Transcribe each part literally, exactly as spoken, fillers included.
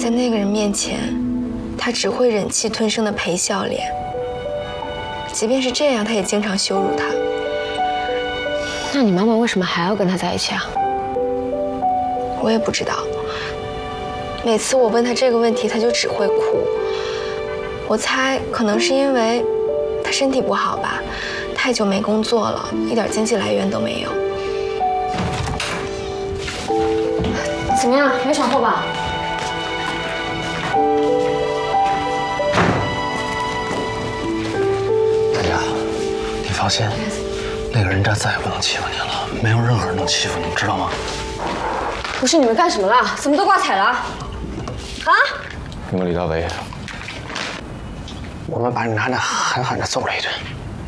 在那个人面前，他只会忍气吞声的陪笑脸。即便是这样，他也经常羞辱他。 那你妈妈为什么还要跟他在一起啊？ 我也不知道。每次我问他这个问题，他就只会哭。我猜可能是因为他身体不好吧，太久没工作了，一点经济来源都没有。 怎么样，没闯祸吧？ 大家，你放心，那个人渣再也不能欺负你了，没有任何人能欺负你，知道吗？ 不是你们干什么了？怎么都挂彩了？啊？ 你们李大为，我们把你娜娜狠狠地揍了一顿。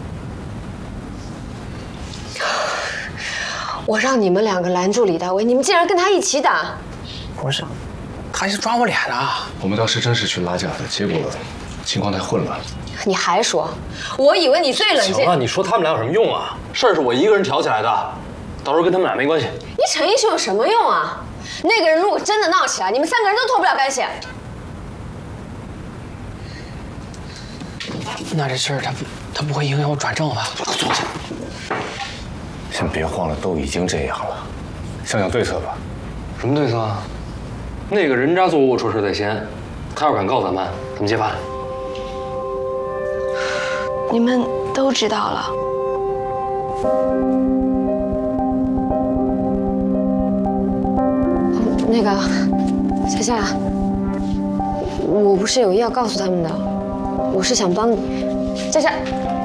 我让你们两个拦住李大为，你们竟然跟他一起打！ 不是，他是抓我脸的。 我们当时真是去拉架的，结果情况太混乱了。 你还说？我以为你最冷静。 行了，你说他们俩有什么用啊？事儿是我一个人挑起来的，到时候跟他们俩没关系。 你逞一手有什么用啊？那个人如果真的闹起来，你们三个人都脱不了干系。 那这事儿他不他不会影响我转正吧？ 坐下。先别慌了，都已经这样了，想想对策吧。 什么对策啊？那个人渣做龌龊事在先，他要敢告咱们，怎么揭发？ 你们都知道了。 那个，夏夏，我不是有意要告诉他们的，我是想帮你。夏夏。